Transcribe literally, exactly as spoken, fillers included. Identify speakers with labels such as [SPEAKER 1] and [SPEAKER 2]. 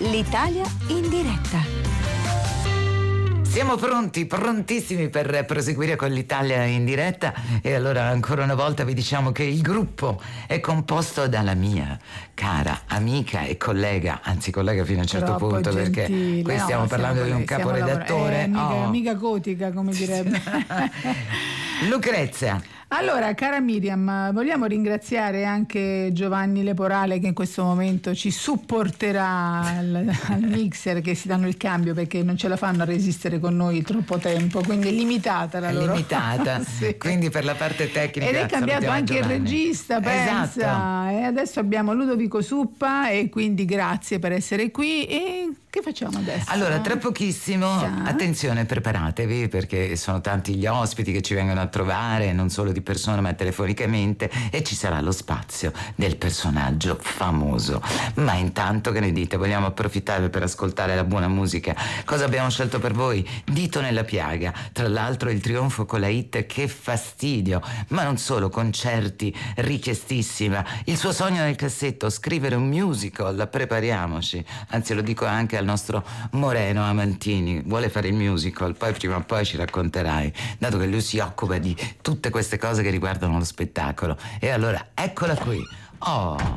[SPEAKER 1] L'Italia in diretta.
[SPEAKER 2] Siamo pronti, prontissimi per proseguire con l'Italia in diretta e allora ancora una volta vi diciamo che il gruppo è composto dalla mia cara amica e collega, anzi collega fino a un certo
[SPEAKER 3] Troppo
[SPEAKER 2] punto,
[SPEAKER 3] gentile.
[SPEAKER 2] perché qui
[SPEAKER 3] No,
[SPEAKER 2] stiamo parlando di un
[SPEAKER 3] stiamo
[SPEAKER 2] caporedattore.
[SPEAKER 3] lavora- eh, amica,
[SPEAKER 2] Oh.
[SPEAKER 3] amica gotica, come direbbe.
[SPEAKER 2] Lucrezia.
[SPEAKER 3] Allora, cara Miriam, vogliamo ringraziare anche Giovanni Leporale che in questo momento ci supporterà al, al mixer, che si danno il cambio perché non ce la fanno a resistere con noi troppo tempo, quindi è limitata la
[SPEAKER 2] È
[SPEAKER 3] loro.
[SPEAKER 2] limitata,
[SPEAKER 3] Sì.
[SPEAKER 2] Quindi per la parte tecnica
[SPEAKER 3] Ed è cambiato
[SPEAKER 2] salutiamo
[SPEAKER 3] anche
[SPEAKER 2] Giovanni.
[SPEAKER 3] il regista, pensa.
[SPEAKER 2] Esatto.
[SPEAKER 3] E adesso abbiamo Ludovico Suppa e quindi grazie per essere qui. E che facciamo adesso?
[SPEAKER 2] Allora, tra pochissimo,
[SPEAKER 3] Sì.
[SPEAKER 2] attenzione, preparatevi perché sono tanti gli ospiti che ci vengono a trovare, non solo di persona ma telefonicamente, e ci sarà lo spazio del personaggio famoso. Ma intanto, che ne dite? Vogliamo approfittare per ascoltare la buona musica? Cosa abbiamo scelto per voi? Dito nella piaga, tra l'altro il trionfo con la hit Che fastidio, ma non solo, concerti, richiestissima, il suo sogno nel cassetto, scrivere un musical, prepariamoci, anzi lo dico anche al nostro Moreno Amantini, vuole fare il musical, poi prima o poi ci racconterai, dato che lui si occupa di tutte queste cose che riguardano lo spettacolo. E allora eccola qui. Oh.